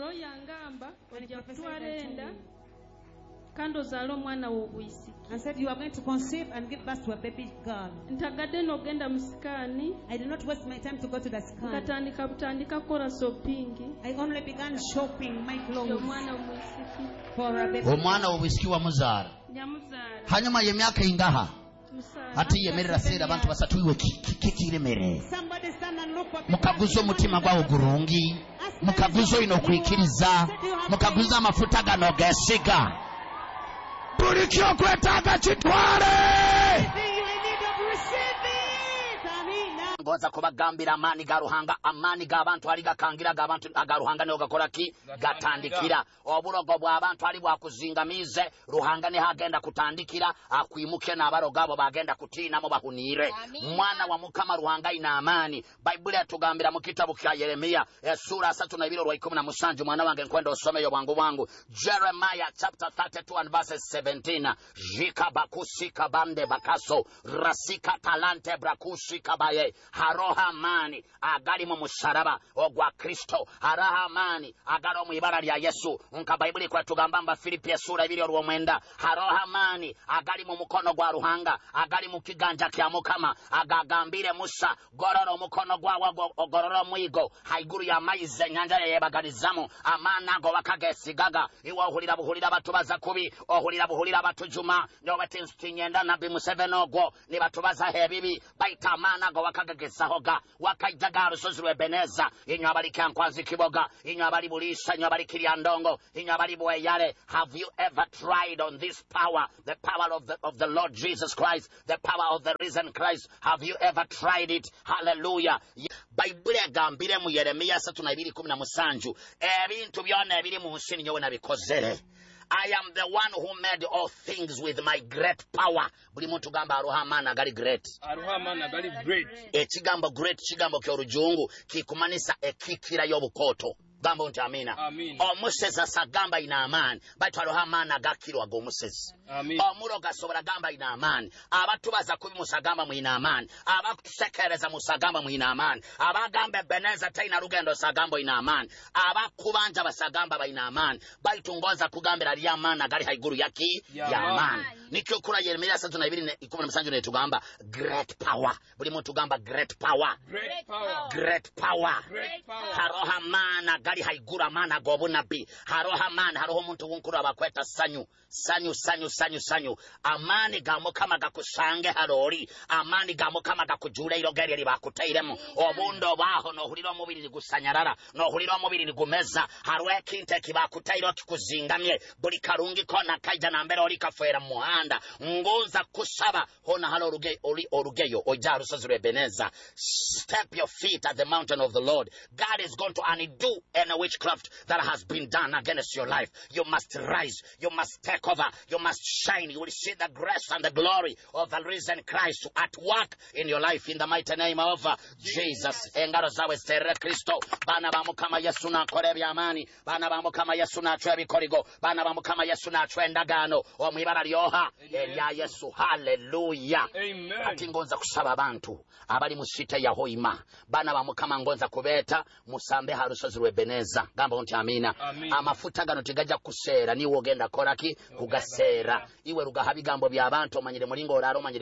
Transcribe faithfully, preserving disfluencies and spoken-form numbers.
oro yangamba ojja kutwalenda kando zalo mwana w'obuyisiki. And said, you are going to conceive and give birth to a baby girl. Ntagadde n'ogenda mu sikaani. I did not waste my time to go to the scan. Katandika butandika kola shopping. I only began shopping my clothes Omwana w'obuyisiki. for a baby. Omwana w'obuyisiki wa muzaala. Nyamuzaala. Hanyuma y'emyaka ingaha. Ati yemerera seera abantu basatu iwe kikiremere. Mukaguzo omutima gwawo gurungi. Mukaguzo ino okwikiriza. Mukaguzo amafuta gano gesiga. Buli kyokwetaaga kitwale. Ngoza kubagambira amani ga Ruhanga, amani ga abantu ali gakangira ga abantu aga Ruhanga ne gakola ki gatandikira. Obulogo bwa abantu ali bwa kuzingamize Ruhanga ne hagenda kutandikira akwimuke n'abaroga abo bagenda kutina mu bahunire. Mwana wa Mukama Ruhanga ina amani. Bible yatugambira mu kitabu kya Yeremia sura tatu na ibiro kumi na musanju mwana wange nkwenda osome yo bwangu bwangu. Jeremiah chapter thirty-two and verse seventeen. Jika bakusika bande bakaso rasika talante brakusika baye. Haroha mani agali mu musaraba ogwa Kristo. Haraha mani agalo mu ibara lya Yesu. Nka Bible kwa tugambamba Filipi sura ibiri olwomwenda. Haroha mani agali mu mukono gwa Ruhanga, agali mu kiganja kya Mukama. Agagambire Musa gororo mukono gwa wago ogororo mwigo haiguru ya maize nyanja yebagalizamo amana go bakagesigaga. Iwa ohulira buhulira batubaza kubi ohulira buhulira batujuma nyo batinstinyenda nabi Museveni ogwo ni batubaza hebibi baita amana go bakagagesahoga wakajaga rusozi rw'Ebeneza. Inyo abali kankwazi kiboga, inyo abali bulisha, inyo abali kiryandongo, inyo abali bweyale. Have you ever tried on this power, the power of the of the Lord Jesus Christ, the power of the risen Christ? Have you ever tried it? Hallelujah. Bible agambire mu Yeremia three na ibiri kumi na musanju ebintu byona ebiri mu nsini nyowe nabikozere. I am the one who made all things with my great power. Buli muntu gamba aruhamana gali great. Aruhamana gali great. Ekigambo great kigambo ky'orujungu kikumanisa ekikira y'obukoto. Gamba nti amina. Omusezi sagamba ina amani. Baitu aruhamana gakirwa go musezi. Omuro gasobora gamba ina amani. Abatubaza kubi musagamba mu ina amani. Abakusekereza musagamba mu ina amani. Abagambe Ebeneza taina rugendo sagambo ina amani. Abakubanja basagamba ba ina amani. Baitu ngoza kugambira lya amani gali haiguru yaki ya amani. Nikyo kula Yeremia three na ibiri kumi na musanju ne tugamba great power. Buli muntu gamba great power. Great power. Great power. Great power. Haroha mana gali haigura mana gobu nabi. Haroha mana haroho muntu wunkuru abakweta sanyu. Sanyu sanyu sanyu sanyu. Amani ga Mukama gakusange harori. Amani ga Mukama gakujule irogeri libakuteiremu. Obundo baho no huliro mubiri ligusanyarara. No huliro mubiri ligumeza. Harwe kinte kibakuteiro kikuzingamye. Buli karungi kona kaija na mbere oli kafera muhanda. Ngoza kusaba hona halo oruge oli orugeyo oja rusozi rw'Ebeneza. Step your feet at the mountain of the Lord. God is going to undo any witchcraft that has been done against your life. You must rise. You must take over. You must shine. You will see the grace and the glory of the risen Christ at work in your life in the mighty name of uh, Jesus. Engaro zawe stere Kristo. Bana ba Mukama Yesu na kore byamani. Bana ba Mukama Yesu na chwe bikorigo. Bana ba Mukama Yesu na chwe ndagano. Omwibara lyoha elya Yesu. Hallelujah. Amen. Ati ngonza kusaba abantu abali mu site ya hoima. Bana ba Mukama ngonza kubeta musambe harusozi rw'Ebeneza. Gamba nti amina. Amafuta gano tegaja kuseera ni wogenda koraki kugasera. Iwe rugaha bigambo bya abantu omanyire mulingo olaro omanyire